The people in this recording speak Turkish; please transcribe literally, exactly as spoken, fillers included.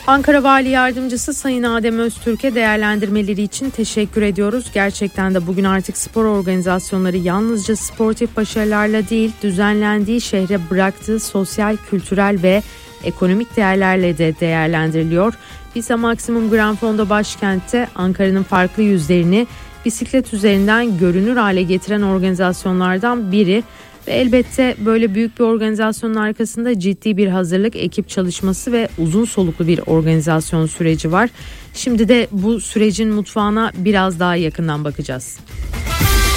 Ankara Vali Yardımcısı Sayın Adem Öztürk'e değerlendirmeleri için teşekkür ediyoruz. Gerçekten de bugün artık spor organizasyonları yalnızca sportif başarılarla değil, düzenlendiği şehre bıraktığı sosyal, kültürel ve ekonomik değerlerle de değerlendiriliyor. Visa Maksimum Grand Fondo başkentte Ankara'nın farklı yüzlerini bisiklet üzerinden görünür hale getiren organizasyonlardan biri. Ve elbette böyle büyük bir organizasyonun arkasında ciddi bir hazırlık, ekip çalışması ve uzun soluklu bir organizasyon süreci var. Şimdi de bu sürecin mutfağına biraz daha yakından bakacağız.